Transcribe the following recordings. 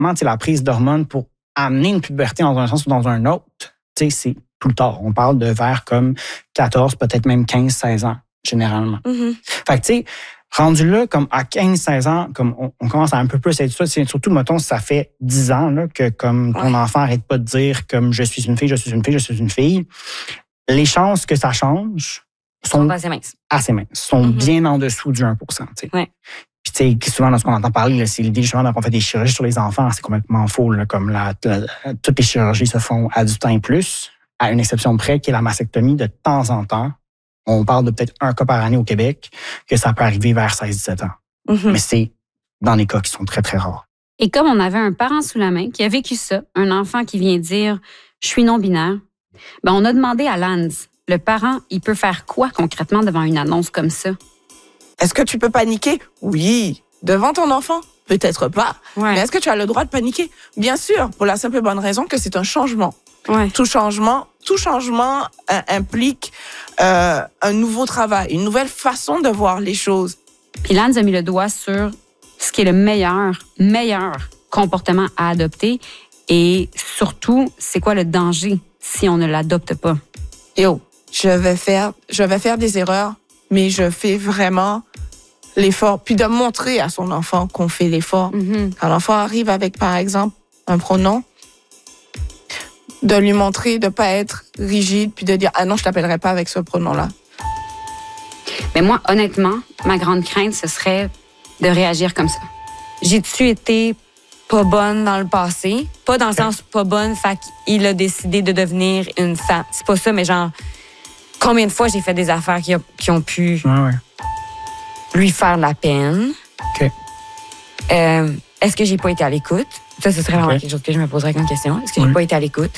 tu sais, la prise d'hormones pour amener une puberté dans un sens ou dans un autre, tu sais, c'est plus tard. On parle de vers comme 14, peut-être même 15, 16 ans, généralement. Fait que, tu sais, rendu là, comme à 15, 16 ans, comme on commence à un peu plus être ça. C'est surtout, mettons, ça fait 10 ans là, que comme ton enfant arrête pas de dire comme je suis une fille, je suis une fille, je suis une fille. Les chances que ça change sont assez minces. Sont bien en dessous du 1%. T'sais. Ouais. Puis, tu sais, souvent, dans ce qu'on entend parler, là, c'est l'idée justement qu'on fait des chirurgies sur les enfants. C'est complètement faux. Là, comme toutes les chirurgies se font à du temps et plus, à une exception près, qui est la mastectomie de temps en temps. On parle de peut-être un cas par année au Québec, que ça peut arriver vers 16-17 ans. Mais c'est dans les cas qui sont très, très rares. Et comme on avait un parent sous la main qui a vécu ça, un enfant qui vient dire « je suis non-binaire », ben on a demandé à Lance, le parent, il peut faire quoi concrètement devant une annonce comme ça? Est-ce que tu peux paniquer? Oui. Devant ton enfant? Peut-être pas. Ouais. Mais est-ce que tu as le droit de paniquer? Bien sûr, pour la simple et bonne raison que c'est un changement. Ouais. Tout changement implique un nouveau travail, une nouvelle façon de voir les choses. Puis Lance a mis le doigt sur ce qui est le meilleur comportement à adopter et surtout, c'est quoi le danger si on ne l'adopte pas? Je vais faire des erreurs, mais je fais vraiment l'effort. Puis de montrer à son enfant qu'on fait l'effort. Quand l'enfant arrive avec, par exemple, un pronom, de lui montrer, de pas être rigide, puis de dire « Ah non, je t'appellerai pas avec ce pronom-là ». Mais moi, honnêtement, ma grande crainte, ce serait de réagir comme ça. J'ai-tu été pas bonne dans le passé? Pas dans le sens pas bonne, fait qu'il a décidé de devenir une femme. C'est pas ça, mais genre, combien de fois j'ai fait des affaires qui ont pu lui faire de la peine? OK. Est-ce que j'ai pas été à l'écoute? Ça, ce serait vraiment quelque chose que je me poserais comme question. Est-ce que j'ai pas été à l'écoute?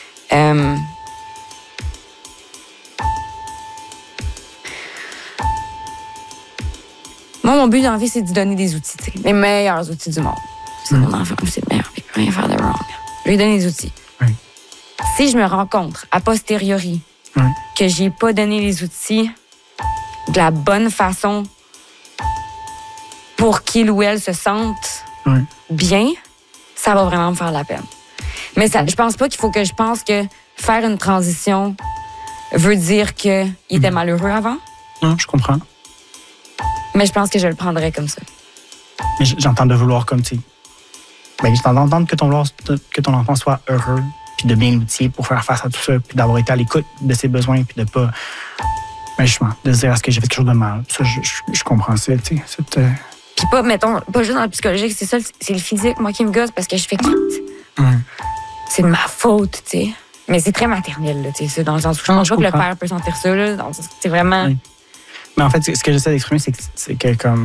Moi, mon but dans la vie, c'est de lui donner des outils, t'sais, les meilleurs outils du monde. C'est mon enfant, c'est le meilleur, il peut rien faire de wrong. Je lui donne des outils. Si je me rends compte, a posteriori, que j'ai pas donné les outils de la bonne façon pour qu'il ou elle se sente bien, ça va vraiment me faire de la peine. Mais ça, je pense pas qu'il faut que je pense que faire une transition veut dire qu'il était malheureux avant. Non, je comprends. Mais je pense que je le prendrais comme ça. Mais j'entends de vouloir comme tu. Ben, j'entends d'entendre que ton enfant soit heureux, puis de bien l'outiller pour faire face à tout ça, puis d'avoir été à l'écoute de ses besoins, puis de pas. Mais justement, de se dire est-ce que j'ai fait quelque chose de mal. Ça, je comprends ça, tu sais. Puis pas, mettons, pas juste dans le psychologique, c'est ça, c'est le physique, moi, qui me gosse parce que je fais c'est de ma faute, tu sais. Mais c'est très maternel, là, tu sais. C'est dans le sens où je pense pas que le père peut sentir ça, là. C'est vraiment. Oui. Mais en fait, ce que j'essaie d'exprimer, c'est que comme.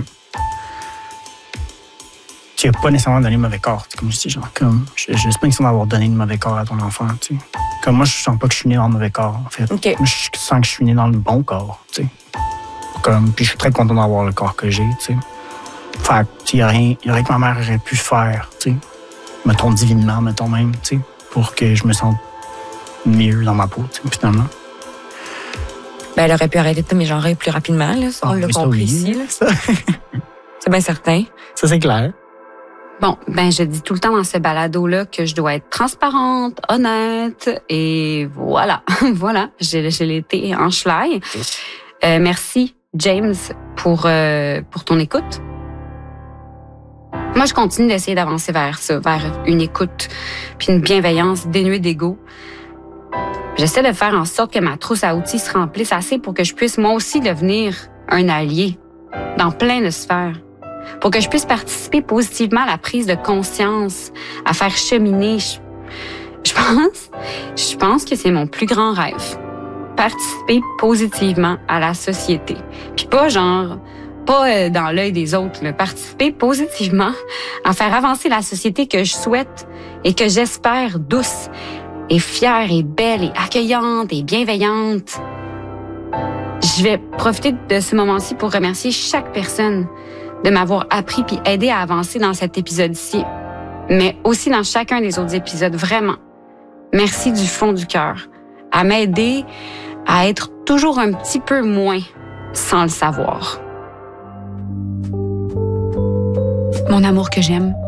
Tu n'as pas nécessairement donné le mauvais corps. Comme je dis, genre, comme. Je ne suis pas nécessairement d'avoir donné le mauvais corps à ton enfant, tu sais. Comme moi, je sens pas que je suis né dans le mauvais corps, en fait. Okay. Moi, je sens que je suis né dans le bon corps, tu sais. Comme, puis je suis très content d'avoir le corps que j'ai, tu sais. Fait il y a rien que ma mère aurait pu faire, tu sais. Mettons divinement, mettons même, tu sais, pour que je me sente mieux dans ma peau, tu sais, finalement. Ben, elle aurait pu arrêter de t'améliorer plus rapidement, là. Ça, on l'a compris ici, là. C'est bien certain. Ça, c'est clair. Bon, ben, je dis tout le temps dans ce balado-là que je dois être transparente, honnête, et voilà. Voilà, je l'ai été en schleil. Merci, James, pour ton écoute. Moi, je continue d'essayer d'avancer vers ça, vers une écoute, puis une bienveillance dénuée d'ego. J'essaie de faire en sorte que ma trousse à outils se remplisse assez pour que je puisse moi aussi devenir un allié dans plein de sphères. Pour que je puisse participer positivement à la prise de conscience, à faire cheminer. Je pense que c'est mon plus grand rêve. Participer positivement à la société. Puis pas dans l'œil des autres, mais participer positivement à faire avancer la société que je souhaite et que j'espère douce et fière et belle et accueillante et bienveillante. Je vais profiter de ce moment-ci pour remercier chaque personne de m'avoir appris puis aidé à avancer dans cet épisode-ci, mais aussi dans chacun des autres épisodes, vraiment. Merci du fond du cœur à m'aider à être toujours un petit peu moins sans le savoir. Mon amour que j'aime,